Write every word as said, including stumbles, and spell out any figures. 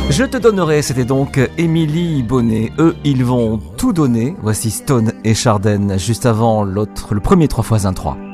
Je te donnerai, c'était donc Émilie Bonnet. Eux, ils vont tout donner. Voici Stone et Chardin, juste avant l'autre, le premier trois fois un trois.